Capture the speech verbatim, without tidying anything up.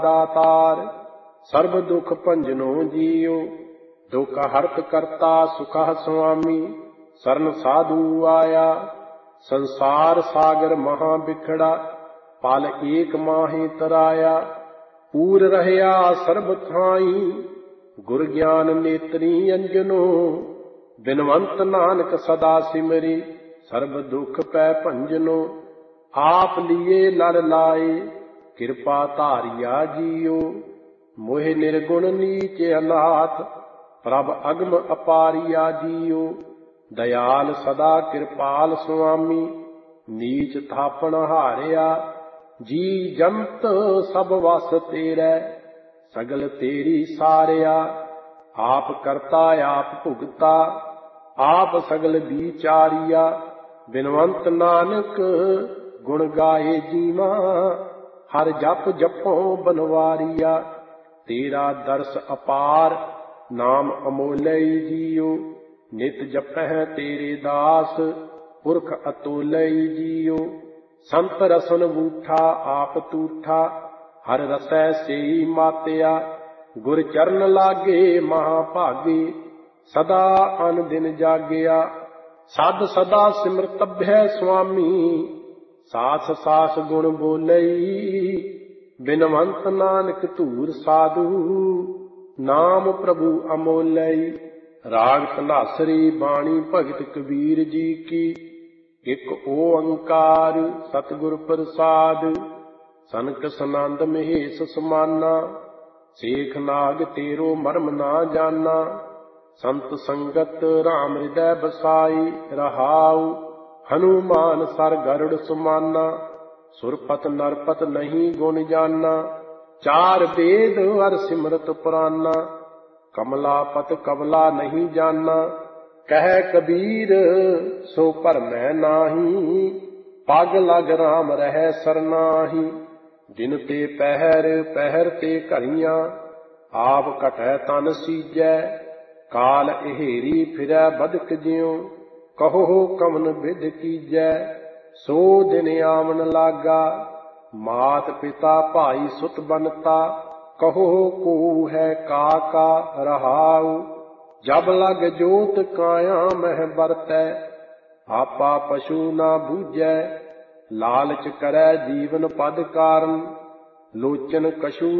दातार सर्व दुख भंजनो जियो दुख हरत करता सुख स्वामी शरण साधु आया संसार सागर महा बिखड़ा पल एक माहे तराया पूर रहया सर्ब थाई गुर ज्ञान नेत्री अंजनो बिनवंत नानक सदा सिमरी सर्ब दुख पै भंजनो आप लिए लड़ लाए कृपा धारिया जियो मोह निर्गुण नीच अनाथ प्रभ अगम अपारिया जियो दयाल सदा कृपाल स्वामी नीच थापन हारिया जी जंत सब वस तेरै सगल तेरी सारिया आप करता आप भुगता आप सगल विचारिया बिनवंत नानक गुण गाए जीवा हर जप जपो बनवारिया तेरा दर्श अपार नाम अमोलई जियो नित जपह तेरे दास पुरख अतोलई जियो संत रसन बूठा आप तूठा हर रसै सेई मातिया गुर चरण लागे महाभागे सदा अन दिन जागया सद सदा सिमरतभ्य स्वामी सास सास गुण बोलई बिनवंत नानक धूर साधु नाम प्रभु अमोलई। राग धनासरी बाणी भगत कबीर जी की। एक ओंकार सतगुर प्रसाद सनक सनंद महेश समाना सेख नाग तेरो मर्म ना जाना संत संगत राम हृदय बसाई रहाऊ हनुमान सर गरुड़ सुमाना सुरपत नरपत नहीं गुण जाना चार वेद अर सिमरत पुराना कमलापत कमला नहीं जाना कह कबीर सो भरमै नाही पग लग राम रह सरनाही दिन ते पहर पहर ते घड़ियां आप घटै तन सीजै काल अहेरी फिरै बदक ज्यों कहो कवन विध कीजै सो दिन आवन लागा मात पिता भाई सुत बनता कहो को है काका रहाऊ जब लग जोत काया मह बरतै आपा पशु ना बूझै लालच करै जीवन पद कारण लोचन कछु